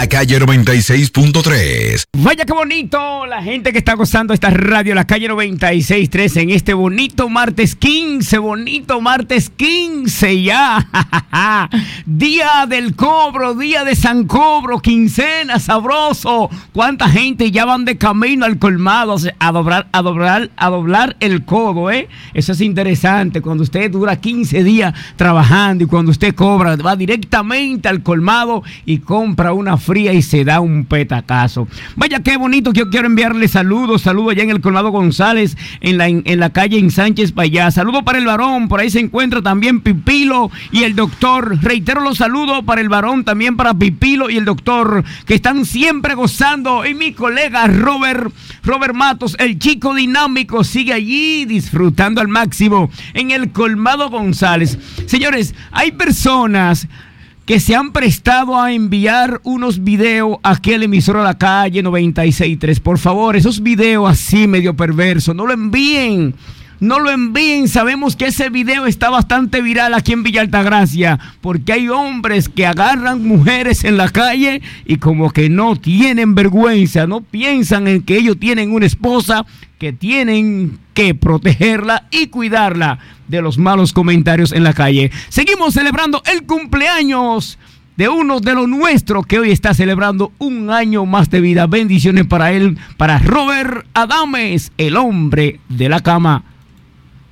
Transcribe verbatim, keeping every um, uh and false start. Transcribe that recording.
La Calle noventa y seis punto tres. Vaya qué bonito la gente que está gozando esta radio, La Calle noventa y seis punto tres, en este bonito martes quince, bonito martes quince ya. Día del cobro, día de San Cobro, quincena, sabroso. ¿Cuánta gente ya van de camino al colmado a doblar, a doblar, a doblar el codo, eh? Eso es interesante, cuando usted dura quince días trabajando y cuando usted cobra, va directamente al colmado y compra una fría y se da un petacazo. Vaya qué bonito, que yo quiero enviarle saludos, saludos allá en el colmado González, en la, en, en la calle en Sánchez Payá. Saludos para el varón, por ahí se encuentra también Pipilo y el doctor. Reitero los saludos para el varón, también para Pipilo y el doctor, que están siempre gozando. Y mi colega Robert, Robert Matos, el chico dinámico, sigue allí disfrutando al máximo en el colmado González. Señores, hay personas que se han prestado a enviar unos videos a aquel emisor a La Calle noventa y seis punto tres. Por favor, esos videos así medio perversos, no lo envíen. No lo envíen, sabemos que ese video está bastante viral aquí en Villa Altagracia, porque hay hombres que agarran mujeres en la calle y como que no tienen vergüenza, no piensan en que ellos tienen una esposa, que tienen que protegerla y cuidarla de los malos comentarios en la calle. Seguimos celebrando el cumpleaños de uno de los nuestros que hoy está celebrando un año más de vida. Bendiciones para él, para Robert Adames, el hombre de la cama.